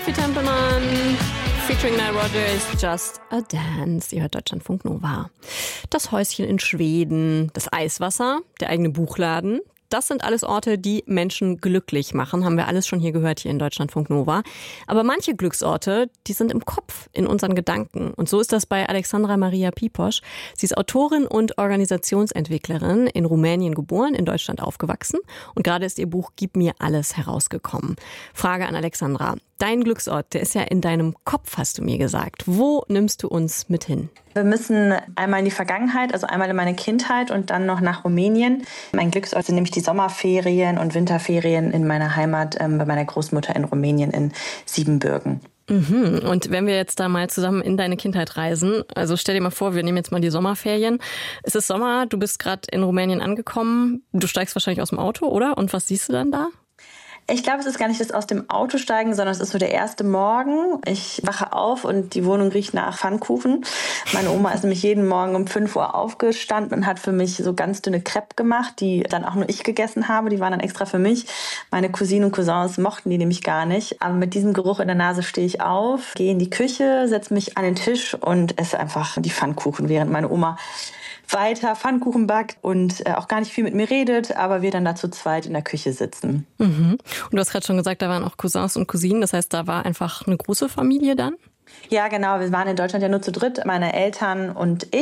Sophie Templeman featuring Nile Rodgers, Just a Dance. Ihr hört Deutschlandfunk Nova. Das Häuschen in Schweden, das Eiswasser, der eigene Buchladen. Das sind alles Orte, die Menschen glücklich machen. Haben wir alles schon hier gehört, hier in Deutschlandfunk Nova. Aber manche Glücksorte, die sind im Kopf, in unseren Gedanken. Und so ist das bei Alexandra Maria Piposch. Sie ist Autorin und Organisationsentwicklerin, in Rumänien geboren, in Deutschland aufgewachsen. Und gerade ist ihr Buch Gib mir alles herausgekommen. Frage an Alexandra. Dein Glücksort, der ist ja in deinem Kopf, hast du mir gesagt. Wo nimmst du uns mit hin? Wir müssen einmal in die Vergangenheit, also einmal in meine Kindheit und dann noch nach Rumänien. Mein Glücksort sind nämlich die Sommerferien und Winterferien in meiner Heimat bei meiner Großmutter in Rumänien in Siebenbürgen. Und wenn wir jetzt da mal zusammen in deine Kindheit reisen, also stell dir mal vor, wir nehmen jetzt mal die Sommerferien. Es ist Sommer, du bist gerade in Rumänien angekommen, du steigst wahrscheinlich aus dem Auto, oder? Und was siehst du dann da? Ich glaube, es ist gar nicht das aus dem Auto steigen, sondern es ist so der erste Morgen. Ich wache auf und die Wohnung riecht nach Pfannkuchen. Meine Oma ist nämlich jeden Morgen um 5 Uhr aufgestanden und hat für mich so ganz dünne Crêpes gemacht, die dann auch nur ich gegessen habe. Die waren dann extra für mich. Meine Cousinen und Cousins mochten die nämlich gar nicht. Aber mit diesem Geruch in der Nase stehe ich auf, gehe in die Küche, setze mich an den Tisch und esse einfach die Pfannkuchen, während meine Oma weiter Pfannkuchen backt und auch gar nicht viel mit mir redet, aber wir dann da zu zweit in der Küche sitzen. Und du hast gerade schon gesagt, da waren auch Cousins und Cousinen, das heißt, da war einfach eine große Familie dann? Ja, genau. Wir waren in Deutschland ja nur zu dritt, meine Eltern und ich.